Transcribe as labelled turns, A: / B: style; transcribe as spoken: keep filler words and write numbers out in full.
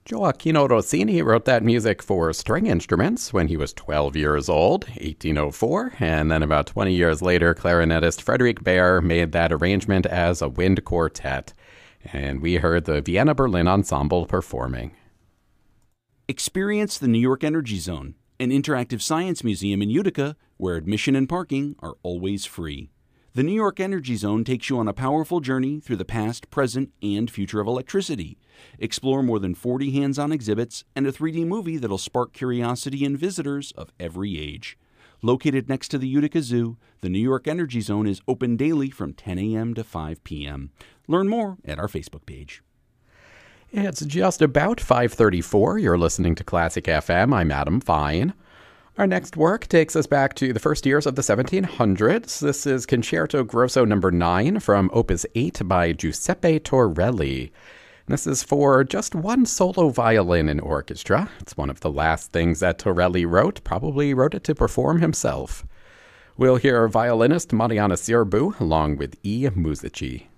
A: Gioacchino Rossini wrote that music for string instruments when he was twelve years old, eighteen oh four, and then about twenty years later, clarinetist Frederick Baer made that arrangement as a wind quartet, and we heard the Vienna Berlin Ensemble performing.
B: Experience the New York Energy Zone, an interactive science museum in Utica where admission and parking are always free. The New York Energy Zone takes you on a powerful journey through the past, present, and future of electricity. Explore more than forty hands-on exhibits and a three D movie that'll spark curiosity in visitors of every age. Located next to the Utica Zoo, the New York Energy Zone is open daily from ten a.m. to five p.m. Learn more at our Facebook page.
A: It's just about five thirty-four. You're listening to Classic F M. I'm Adam Fine. Our next work takes us back to the first years of the seventeen hundreds. This is Concerto Grosso number nine from Opus eight by Giuseppe Torelli. This is for just one solo violin and orchestra. It's one of the last things that Torelli wrote, probably wrote it to perform himself. We'll hear violinist Mariana Sirbu along with E. Musici.